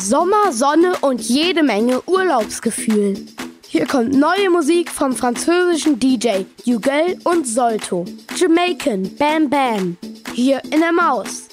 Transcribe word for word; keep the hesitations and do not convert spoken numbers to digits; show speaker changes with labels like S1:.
S1: Sommer, Sonne und jede Menge Urlaubsgefühl. Hier kommt neue Musik vom französischen D J Huguel und Solto. Jamaican Bam Bam. Hier in der Maus.